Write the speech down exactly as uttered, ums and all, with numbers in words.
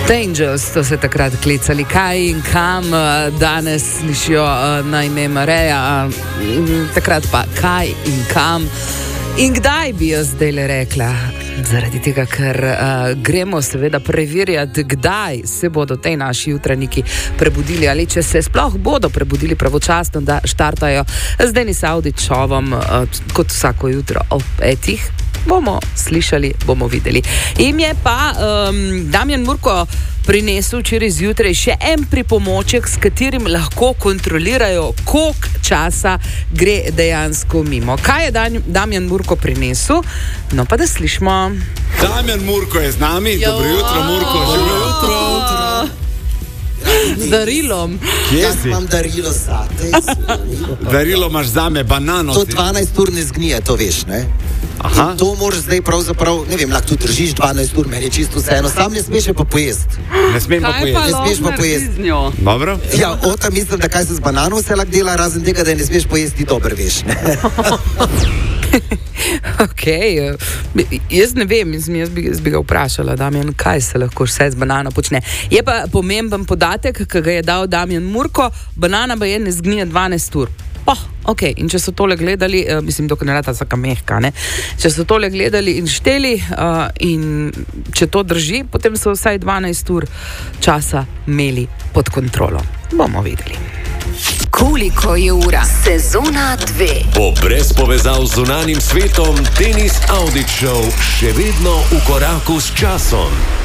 Angels, to se takrat klicali, kaj in kam, danes slišijo na ime Mareja, takrat pa kaj in kam in kdaj bi jaz zdaj le rekla. Zaradi tega, ker uh, gremo seveda preverjati, kdaj se bodo tej naši jutranjiki prebudili ali če se sploh bodo prebudili pravočasno, da štartajo z Denis Avdićovom uh, kot vsako jutro ob petih. Bomo slišali, bomo videli. Im je pa um, Damjan Murko prinesel včeraj zjutraj še en pripomoček, s katerim lahko kontrolirajo, koliko časa gre dejansko mimo. Kaj je Dan- Damjan Murko prinesel? No pa da slišimo. Damjan Murko je z nami. Jo. Dobro jutro, Murko. Dobro jutro. Z darilom. Kje Jaz si? imam darilo zate. Darilo imaš zame, banano. To si. dvanajst ur ne zgnije, to veš, ne? Aha. In to moraš zdaj pravzaprav, ne vem, lahko tu držiš dvanajst ur, meni je čisto vseeno, sam ne smeš je pa pojesti. Ne smem pa Kaj pa pojesti. Ne smeš pa lahko pojesti. naredi z njo? Dobro? Ja, ota mislim, da kaj se z banano vse lahko dela, razen tega, da je ne smeš pojesti, dobro veš. Ok, jaz ne vem, mislim, jaz, bi, jaz bi ga vprašala, Damjan, kaj se lahko vse z banano počne. Je pa pomemben podatek, ki ga je dal Damjan Murko, banana pa je ne zgnije dvanajst ur. Pa, ok, in če so tole gledali, uh, mislim, dokaj ne rata vsaka mehka, ne? Če so tole gledali in šteli uh, in če to drži, potem so vsaj dvanajst ur časa imeli pod kontrolo. Bomo videli. Koliko je ura? Sezona dve. Bo brez povezav z zunanjim svetom Denis Avdić Show še vedno v koraku s časom.